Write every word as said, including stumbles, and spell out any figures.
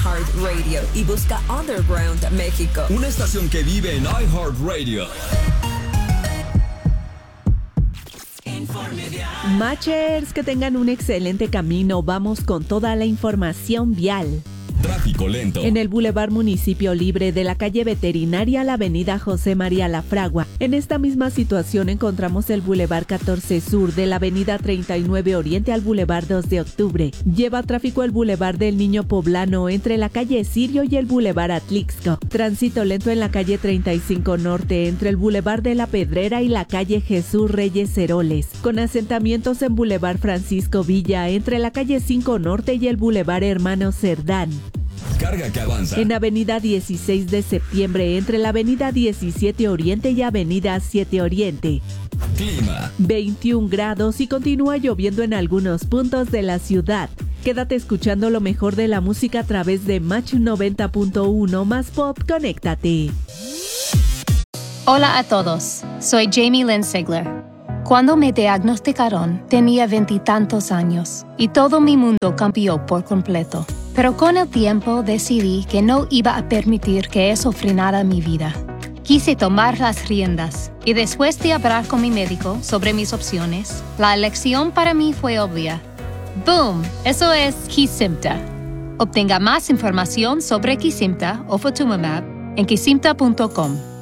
iHeartRadio y busca Underground México. Una estación que vive en iHeartRadio. Matchers, que tengan un excelente camino. Vamos con toda la información vial. Tráfico lento. En el Boulevard Municipio Libre, de la calle Veterinaria a la avenida José María Lafragua. En esta misma situación encontramos el Boulevard catorce Sur, de la avenida treinta y nueve Oriente al Boulevard dos de Octubre. Lleva tráfico el Boulevard del Niño Poblano entre la calle Sirio y el Boulevard Atlixco. Tránsito lento en la calle treinta y cinco Norte entre el Boulevard de la Pedrera y la calle Jesús Reyes Heroles. Con asentamientos en Boulevard Francisco Villa entre la calle cinco Norte y el Boulevard Hermano Cerdán. Carga que avanza. En avenida dieciséis de septiembre entre la avenida diecisiete Oriente y avenida siete Oriente. Clima. veintiún grados y continúa lloviendo en algunos puntos de la ciudad. Quédate escuchando lo mejor de la música a través de Match noventa punto uno más Pop. Conéctate. Hola a todos, soy Jamie Lynn Sigler. Cuando me diagnosticaron, tenía veintitantos años y todo mi mundo cambió por completo. Pero con el tiempo decidí que no iba a permitir que eso frenara mi vida. Quise tomar las riendas y después de hablar con mi médico sobre mis opciones, la elección para mí fue obvia. ¡Boom! Eso es Kesimpta. Obtenga más información sobre Kesimpta o Ofatumumab en kesimpta punto com.